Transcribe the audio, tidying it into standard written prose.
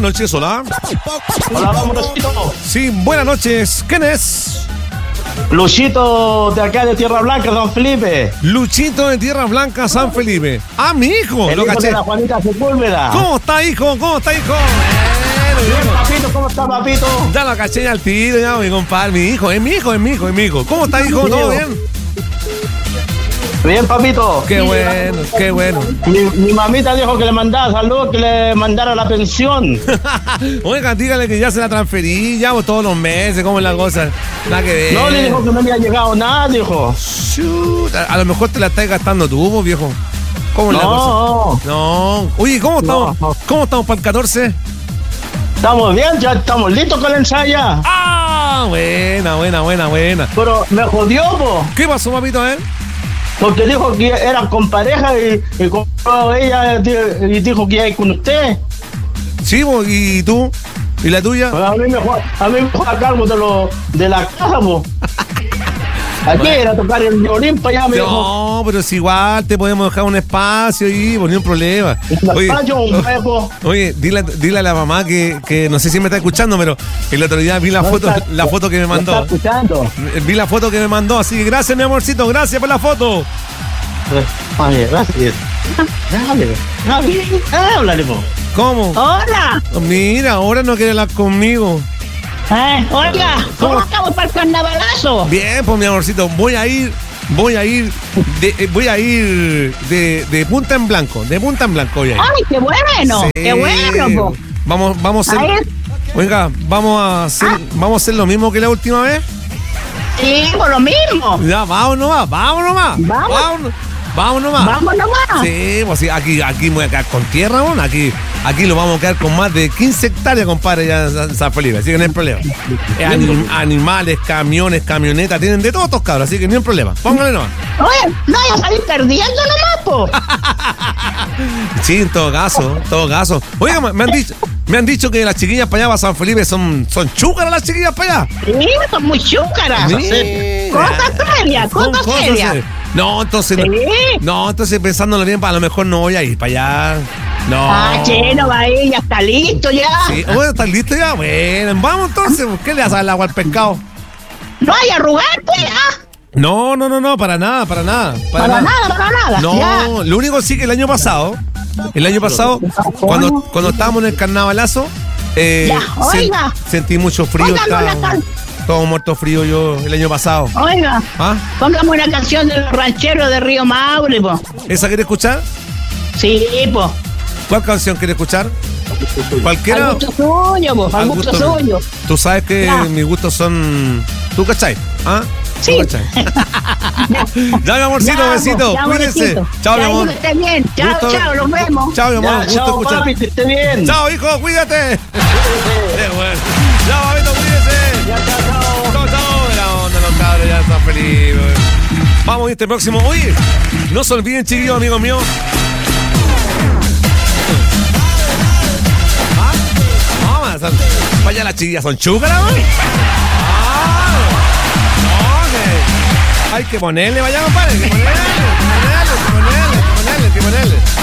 buenas noches, hola. Hola, vamos, Luchito. Sí, buenas noches. ¿Quién es? Luchito de acá de Tierra Blanca, Don Felipe. Luchito de Tierra Blanca, San Felipe. Ah, mi hijo, El lo hijo caché. de la Juanita Sepúlveda. ¿Cómo está, hijo? ¿Cómo está, hijo? Bien, papito, ¿cómo está, papito? Ya lo caché al tiro, ya, mi compadre, mi hijo. Es mi hijo. ¿Cómo está, hijo? ¿Todo bien? Bien, papito. Qué bueno, qué bueno. Mi mamita dijo que le mandara saludos, que le mandara la pensión. Oiga, dígale que ya se la transferí, ya vos todos los meses, ¿cómo es la cosa? Nada que ver. No, le dijo que no había llegado nada, dijo. Shoot, a lo mejor te la estás gastando tú, vos, viejo. ¿Cómo es la cosa? No. Oye, ¿cómo estamos? No. ¿Cómo estamos para el 14? Estamos bien, ya estamos listos con la ensaya. Ah, buena. Pero me jodió, po, ¿Qué pasó, papito, porque dijo que era con pareja y con ella y dijo que iba a ir con usted. Sí, vos, ¿y tú? ¿Y la tuya? Pues a mí me fue a cargo de la casa, po. Aquí era a tocar el violín para allá, me dijo. No, pero es igual, te podemos dejar un espacio ahí, por ningún problema. Oye, dile a la mamá que no sé si me está escuchando, pero el otro día vi la foto que me mandó. ¿Está escuchando? Vi la foto que me mandó, así que gracias, mi amorcito, gracias por la foto. Oye, gracias. Háblale, po. ¿Cómo? Hola. Mira, ahora no quiere hablar conmigo. Oiga, ¿cómo estamos para el carnavalazo? Bien, pues mi amorcito, voy a ir de punta en blanco, voy a ir. ¡Ay, qué bueno! Sí. ¡Qué bueno, po! Vamos a hacer. Ahí. Oiga, vamos a hacer lo mismo que la última vez. Sí, por lo mismo. Ya, vamos nomás. Vamos nomás. Sí, pues sí, aquí me voy a quedar con tierra, ¿no? Aquí lo vamos a quedar con más de 15 hectáreas, compadre, ya en San Felipe, así que no hay problema. Animales, camiones, camionetas, tienen de todos estos cabros, así que no hay problema. Póngale nomás. Oye, no vaya a salir perdiendo nomás, po. Sí, en todo caso. Oiga, me han dicho que las chiquillas para allá, para San Felipe, son chúcaras las chiquillas para allá. Sí, son muy chúcaras. Cosas serias. No, entonces, Sí. pensándolo bien, a lo mejor no voy a ir para allá. No. Cheno, va ahí, ya está listo ya. Sí, bueno, ¿estás listo ya? Bueno, vamos entonces. ¿Qué le haces al agua al pescado? No hay arrugar, pues ya. No, para nada. Para nada. No, Ya. lo único sí que el año pasado, cuando estábamos en el carnavalazo, oiga. sentí mucho frío. Oiga, no la Estaba todo muerto frío yo el año pasado. Oiga, ¿Ah? pongamos una canción de los rancheros de Río Maule, po. ¿Esa quiere escuchar? Sí, po. ¿Cuál canción quiere escuchar? Cualquiera. Al gusto suyo, po. Al gusto suyo. Tú sabes que Ya. mis gustos son. ¿Tú cachai? ¿Ah? Sí. ¿Tú cachai? Ya, mi amorcito, Ya, besito. ya, Cuídense. besito. Chao, mi Ya, amor. que esté bien. Chao, nos vemos. Chao, mi amor. Gusto Chao, escuchar. papi, que esté bien. Chao, hijo, cuídate. Qué bueno. Chao, babito, cuídense. Chao. La onda, los cabros, ya están felices. Vamos este próximo. Oye, no se olviden, chiquillos, amigos míos. Vamos, para allá las chiquillas son chúcaras, güey. Hay que ponerle, vaya, compadre. Hay que ponerle.